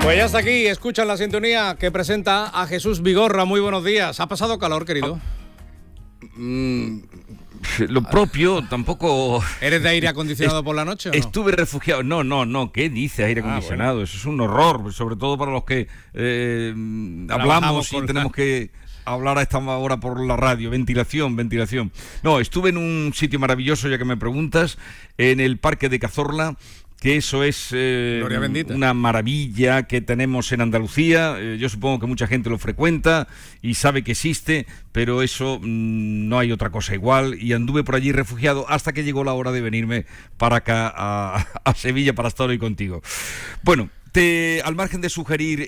Pues ya está aquí, escuchan la sintonía que presenta a Jesús Vigorra. Muy buenos días. ¿Ha pasado calor, querido? Lo propio, tampoco... ¿Eres de aire acondicionado por la noche o no? Estuve refugiado. No, ¿qué dice aire acondicionado? Bueno. Eso es un horror, sobre todo para los que hablamos y tenemos que hablar a esta hora por la radio. Ventilación. No, estuve en un sitio maravilloso, ya que me preguntas, en el Parque de Cazorla, que eso es una maravilla que tenemos en Andalucía. Yo supongo que mucha gente lo frecuenta y sabe que existe, pero eso no hay otra cosa igual, y anduve por allí refugiado hasta que llegó la hora de venirme para acá a Sevilla para estar hoy contigo. Bueno, al margen de sugerir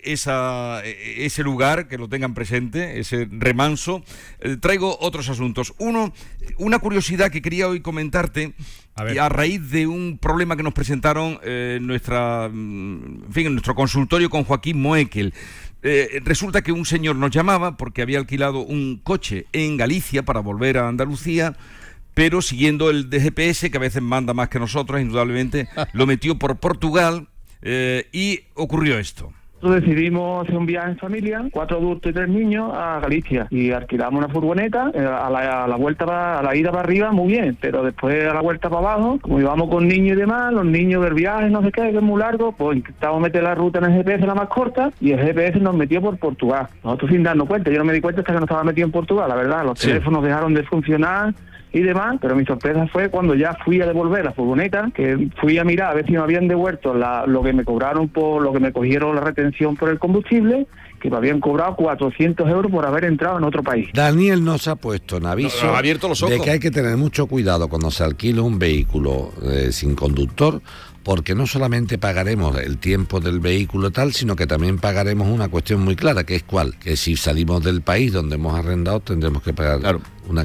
ese lugar, que lo tengan presente, ese remanso, traigo otros asuntos. Una curiosidad que quería hoy comentarte, a raíz de un problema que nos presentaron en nuestro consultorio con Joaquín Moekel. Resulta que un señor nos llamaba porque había alquilado un coche en Galicia para volver a Andalucía, pero siguiendo el de GPS, que a veces manda más que nosotros, indudablemente, lo metió por Portugal. Y ocurrió esto. Decidimos hacer un viaje en familia, 4 adultos y 3 niños, a Galicia, y alquilamos una furgoneta. A la ida para arriba muy bien, pero después a la vuelta para abajo, como íbamos con niños y demás, los niños del viaje, no sé qué, que es muy largo, pues intentamos meter la ruta en el GPS, la más corta, y el GPS nos metió por Portugal. Nosotros sin darnos cuenta, yo no me di cuenta hasta que nos estaba metido en Portugal, la verdad, los teléfonos dejaron de funcionar y demás, pero mi sorpresa fue cuando ya fui a devolver la furgoneta, que fui a mirar a ver si me habían devuelto lo que me cobraron por lo que me cogieron la retención por el combustible, que me habían cobrado 400 euros por haber entrado en otro país. Daniel nos ha puesto en aviso ha abierto los ojos de que hay que tener mucho cuidado cuando se alquila un vehículo sin conductor, porque no solamente pagaremos el tiempo del vehículo tal, sino que también pagaremos una cuestión muy clara, que es ¿cuál? Que si salimos del país donde hemos arrendado tendremos que pagar una